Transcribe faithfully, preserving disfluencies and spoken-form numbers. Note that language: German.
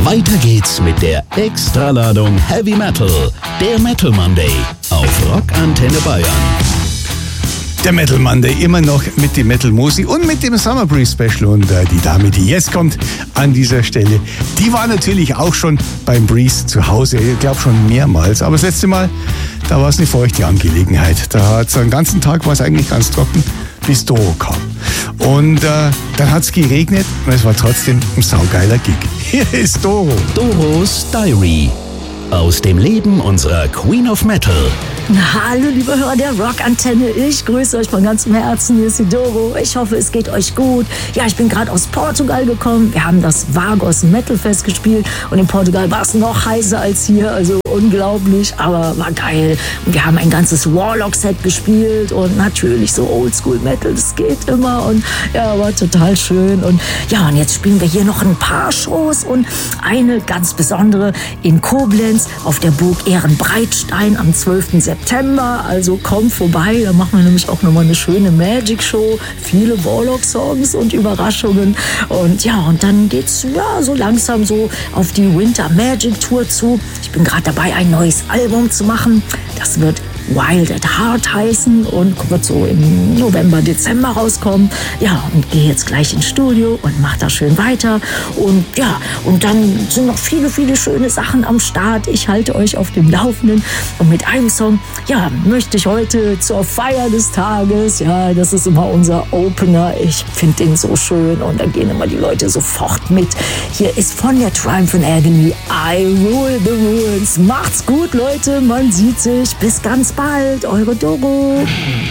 Weiter geht's mit der Extraladung Heavy Metal, der Metal Monday auf Rock Antenne Bayern. Der Metal Monday immer noch mit dem Metal Musi und mit dem Summer Breeze Special. Und äh, die Dame, die jetzt kommt an dieser Stelle, die war natürlich auch schon beim Breeze zu Hause. Ich glaube schon mehrmals. Aber das letzte Mal, da war es eine feuchte Angelegenheit. Da hat es den ganzen Tag war es eigentlich ganz trocken, bis Doro kam. Und äh, dann hat es geregnet und es war trotzdem ein saugeiler Gig. Hier ist Doro. Doros Diary. Aus dem Leben unserer Queen of Metal. Hallo liebe Hörer der Rock-Antenne, ich grüße euch von ganzem Herzen, hier ist die Doro. Ich hoffe, es geht euch gut. Ja, ich bin gerade aus Portugal gekommen. Wir haben das Vagos Metal Fest gespielt und in Portugal war es noch heißer als hier, also unglaublich, aber war geil. Und wir haben ein ganzes Warlock-Set gespielt und natürlich so Oldschool-Metal, das geht immer und ja, war total schön. Und ja, und jetzt spielen wir hier noch ein paar Shows und eine ganz besondere in Koblenz auf der Burg Ehrenbreitstein am zwölften September. Also kommt vorbei, da machen wir nämlich auch nochmal eine schöne Magic-Show, viele Warlock-Songs und Überraschungen. Und ja, und dann geht's ja so langsam so auf die Winter Magic Tour zu. Ich bin gerade dabei, ein neues Album zu machen. Das wird Wild at Heart heißen und wird so im November, Dezember rauskommen. Ja, und gehe jetzt gleich ins Studio und mache da schön weiter. Und ja, und dann sind noch viele, viele schöne Sachen am Start. Ich halte euch auf dem Laufenden. Und mit einem Song, ja, möchte ich heute zur Feier des Tages, ja, das ist immer unser Opener. Ich finde den so schön und da gehen immer die Leute sofort mit. Hier ist von der Triumph and Agony I Rule the Rules. Macht's gut, Leute, man sieht sich. Bis ganz bald, eure Doro.